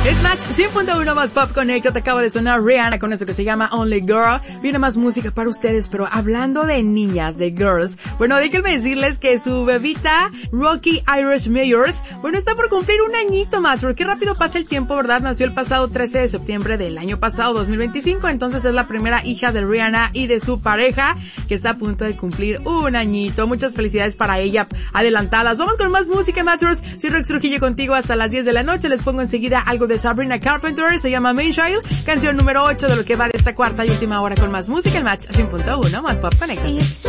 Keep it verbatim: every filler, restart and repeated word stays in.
Es Match cien punto uno más Pop Connect. Te acaba de sonar Rihanna con eso que se llama Only Girl. Viene más música para ustedes, pero hablando de niñas, de girls, bueno, déjenme decirles que su bebita, Rocky Irish Mayors, bueno, está por cumplir un añito, Match. Qué rápido pasa el tiempo, ¿verdad? Nació el pasado trece de septiembre del año pasado, dos mil veinticinco, entonces es la primera hija de Rihanna y de su pareja, que está a punto de cumplir un añito. Muchas felicidades para ella adelantadas. Vamos con más música, Matchers. Soy Rex Trujillo contigo hasta las diez de la noche. Les pongo enseguida algo de Sabrina Carpenter, se llama Main Child, canción número ocho de lo que va de esta cuarta y última hora con más música, el Match cien punto uno más Pop Connect.